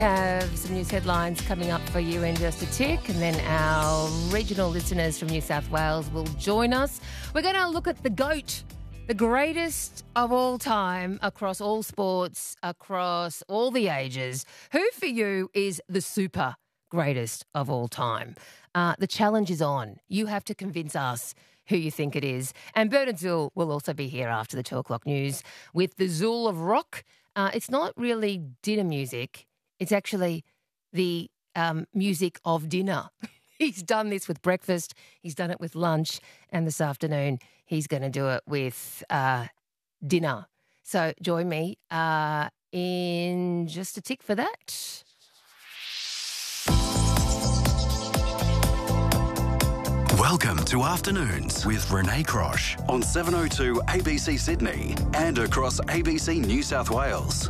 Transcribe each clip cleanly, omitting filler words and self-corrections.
Have some news headlines coming up for you in just a tick, and then our regional listeners from New South Wales will join us. We're going to look at the GOAT, the greatest of all time across all sports, across all the ages. Who for you is the super greatest of all time? The challenge is on. You have to convince us who you think it is. And Bernard Zool will also be here after the 2 o'clock news with the Zool of Rock. It's not really dinner music. It's actually the music of dinner. He's done this with breakfast. He's done it with lunch. And this afternoon, he's going to do it with dinner. So join me in just a tick for that. Welcome to Afternoons with Renee Crosh on 702 ABC Sydney and across ABC New South Wales.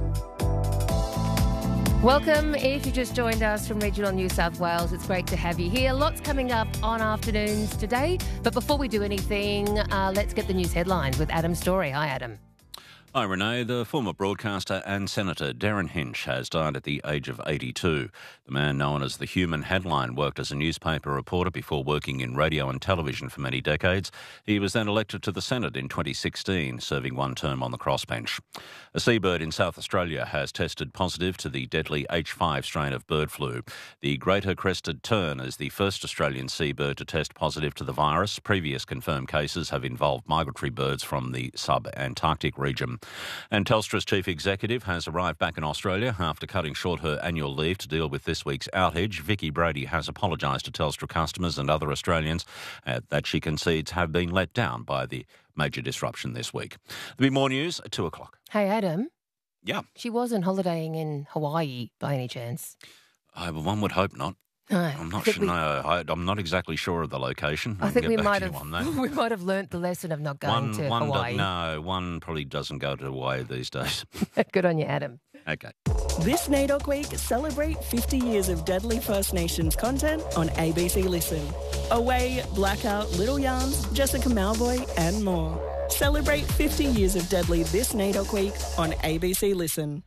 Welcome. If you just joined us from regional New South Wales, it's great to have you here. Lots coming up on Afternoons today. But before we do anything, let's get the news headlines with Adam Story. Hi, Adam. Hi, Renee. The former broadcaster and Senator Darren Hinch has died at the age of 82. The man known as the Human Headline worked as a newspaper reporter before working in radio and television for many decades. He was then elected to the Senate in 2016, serving one term on the crossbench. A seabird in South Australia has tested positive to the deadly H5 strain of bird flu. The greater crested tern is the first Australian seabird to test positive to the virus. Previous confirmed cases have involved migratory birds from the sub-Antarctic region. And Telstra's chief executive has arrived back in Australia after cutting short her annual leave to deal with this week's outage. Vicky Brady has apologised to Telstra customers and other Australians that she concedes have been let down by the major disruption this week. There'll be more news at 2 o'clock. Hey, Adam. Yeah. She wasn't holidaying in Hawaii by any chance? Well, one would hope not. No, I'm not sure. I'm not exactly sure of the location. I think we might have learnt the lesson of not going to Hawaii. One probably doesn't go to Hawaii these days. Good on you, Adam. Okay. This NAIDOC Week, celebrate 50 years of Deadly First Nations content on ABC Listen. Away, Blackout, Little Yarns, Jessica Malvoy and more. Celebrate 50 years of Deadly this NAIDOC Week on ABC Listen.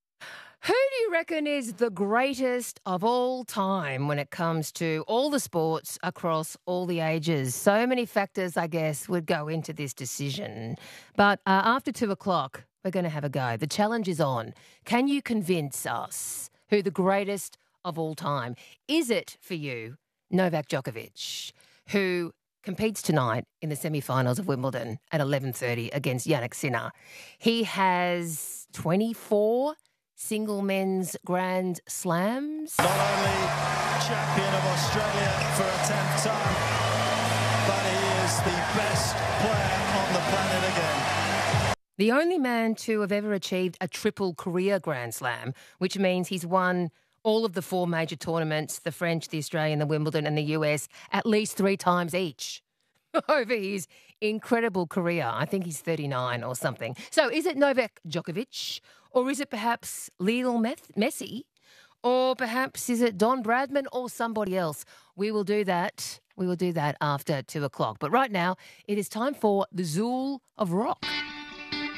Who do you reckon is the greatest of all time when it comes to all the sports across all the ages? So many factors, I guess, would go into this decision. But after 2 o'clock, we're going to have a go. The challenge is on. Can you convince us who the greatest of all time? Is it, for you, Novak Djokovic, who competes tonight in the semi-finals of Wimbledon at 11:30 against Jannik Sinner? He has 24 single men's Grand Slams. Not only champion of Australia for a 10th time, but he is the best player on the planet again. The only man to have ever achieved a triple career Grand Slam, which means he's won all of the 4 major tournaments, the French, the Australian, the Wimbledon and the US, at least 3 times each over his incredible career. I think he's 39 or something. So is it Novak Djokovic, or is it perhaps Lionel Messi, or perhaps is it Don Bradman or somebody else? We will do that. We will do that after 2 o'clock. But right now, it is time for the Zool of Rock.